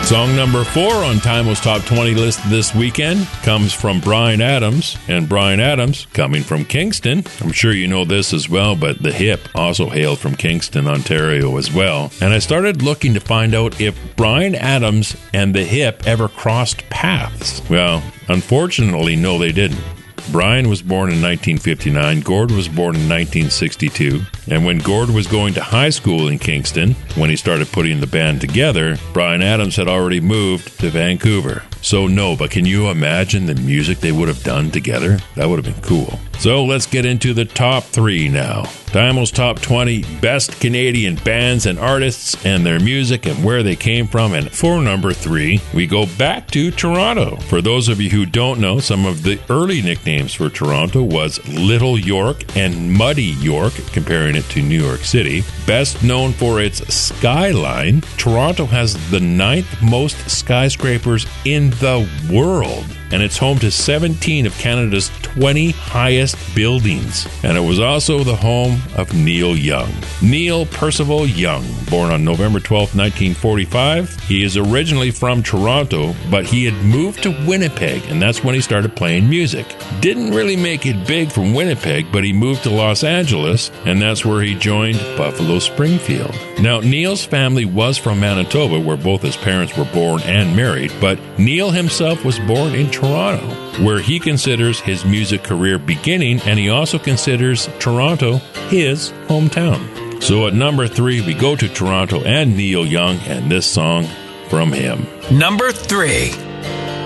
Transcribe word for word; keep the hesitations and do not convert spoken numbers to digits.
Song number four on Timeless Top twenty list this weekend comes from Bryan Adams, and Bryan Adams, coming from Kingston. I'm sure you know this as well, but The Hip also hailed from Kingston, Ontario as well. And I started looking to find out if Bryan Adams and The Hip ever crossed paths. Well, unfortunately, no, they didn't. Bryan was born in nineteen fifty-nine, Gord was born in nineteen sixty-two, and when Gord was going to high school in Kingston, when he started putting the band together, Bryan Adams had already moved to Vancouver. So no, but can you imagine the music they would have done together? That would have been cool. So let's get into the top three now. Timeless Top twenty Best Canadian Bands and Artists and their music and where they came from. And for number three, we go back to Toronto. For those of you who don't know, some of the early nicknames for Toronto was Little York and Muddy York, comparing it to New York City. Best known for its skyline, Toronto has the ninth most skyscrapers in the world, and it's home to seventeen of Canada's twenty highest buildings. And it was also the home of Neil Young. Neil Percival Young, born on November twelfth, nineteen forty-five. He is originally from Toronto, but he had moved to Winnipeg, and that's when he started playing music. Didn't really make it big from Winnipeg, but he moved to Los Angeles, and that's where he joined Buffalo Springfield. Now, Neil's family was from Manitoba, where both his parents were born and married, but Neil himself was born in Toronto, where he considers his music career beginning, and he also considers Toronto his hometown. So at number three, we go to Toronto and Neil Young, and this song from him. Number three.